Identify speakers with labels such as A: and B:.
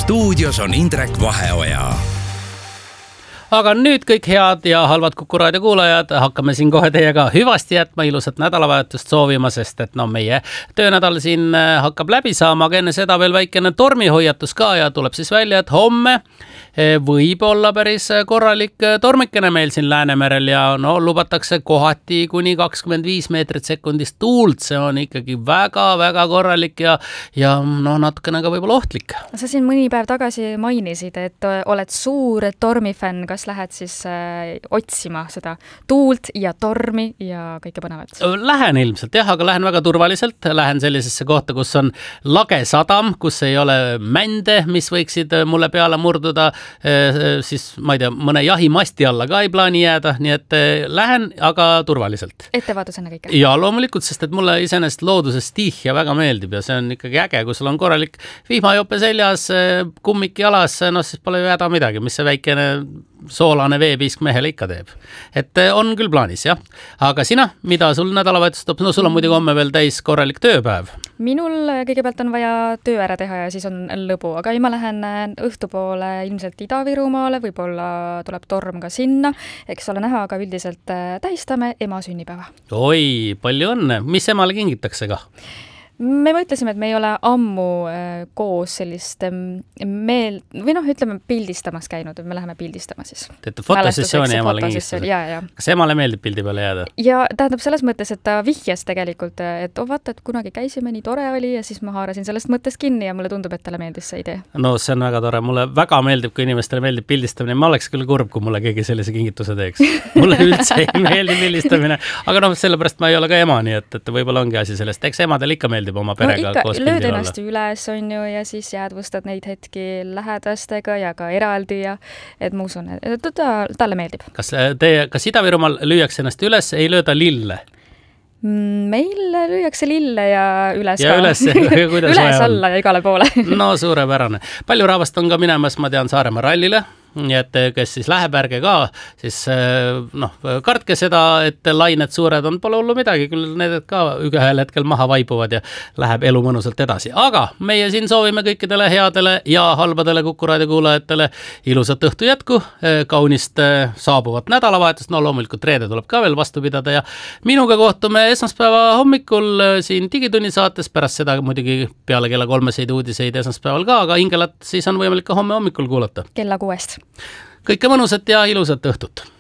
A: stuudios on Indrek Vaheoja.
B: Aga nüüd kõik head ja halvad Kuku Raadio kuulajad, hakkame siin kohe teiega hüvasti jätma, ilusat nädalavahetust soovima, sest et meie töönädal siin hakkab läbi saama, aga enne seda veel väikene tormihoiatus ka ja tuleb siis välja, et homme võib olla päris korralik tormikene meil siin Läänemerel ja lubatakse kohati kuni 25 meetrit sekundist tuult, see on ikkagi väga-väga korralik ja natukene ka võib-olla ohtlik.
C: Sa siin mõni päev tagasi mainisid, et oled suur tormifänn, kas lähed siis otsima seda tuult ja tormi ja kõike põnevat?
B: Lähen ilmselt jah, aga lähen väga turvaliselt. Lähen sellisesse kohta, kus on lage sadam, kus ei ole mände, mis võiksid mulle peale murduda. Siis ma ei tea, mõne jahimasti alla ka ei plaani jääda, nii et lähen, aga turvaliselt.
C: Ettevaatusena kõike?
B: Ja loomulikult, sest et mulle iseenesest looduses tihja väga meeldib ja see on ikkagi äge, kui sul on korralik vihmajope seljas, kummik jalas, siis pole ju häda midagi, mis see väikene soolane veepiisk mehele ikka teeb. Et on küll plaanis, jah. Aga sina, mida sul nädalavahetus toob? Sul on muidugi homme veel täis korralik tööpäev.
C: Minul kõigepealt on vaja töö ära teha ja siis on lõbu, aga ma lähen õhtupoole ilmselt Ida-Virumaale, võib-olla tuleb torm ka sinna, eks ole näha, aga üldiselt tähistame ema sünnipäeva. Oi,
B: palju õnne! Mis emale kingitakse ka?
C: Me mõtlesime, et me ei ole ammu koos sellist ütleme pildistamas käinud, me läheme pildistama siis.
B: Teete fotosessiooni emale kingistada?
C: Ja.
B: Kas emale meeldib pildi peale jääda?
C: Ja tähendab selles mõttes, et ta vihjas tegelikult, et vaata, et kunagi käisime, nii tore oli ja siis ma haarasin sellest mõttest kinni ja mulle tundub, et talle meeldis see idee.
B: No see on väga tore, mulle väga meeldib, kui inimestele meeldib pildistamine, ma oleks küll kurb, kui mulle keegi sellise kingituse teeks. Mulle üldse ei meeldi pildistamine, aga sellepärast ma ei ole ka ema, nii et võib-olla ongi asi sellest, eks emadel ikka meeldib oma perega koos pildil olla.
C: Lööd ennast üles on ju ja siis jäädvustad neid hetki lähedastega ja ka eraldi ja et ma usun, et talle meeldib.
B: Kas Ida-Virumaal lüüakse ennast üles, ei lööda lille?
C: Meil lüüakse lille ja üles
B: ja
C: ka. Üles alla ja igale poole.
B: No suurepärane. Palju rahvast on ka minemas, ma tean, Saaremaa rallile. Nii et kes siis läheb ärge ka, siis kartke seda, et lained suured on, pole hullu midagi, küll need ka ühel hetkel maha vaibuvad ja läheb elu mõnusalt edasi. Aga meie siin soovime kõikidele headele ja halbadele Kuku Raadio kuulajatele ilusat õhtu jätku, kaunist saabuvat nädalavahetust, loomulikult reede tuleb ka veel vastu pidada ja minuga kohtume esmaspäeva hommikul siin Digitunni saates, pärast seda muidugi peale kella 3 uudiseid esmaspäeval ka, aga Ingelat siis on võimalik ka homme hommikul kuulata.
C: Kella 6.
B: Kõike mõnusat ja ilusat õhtut!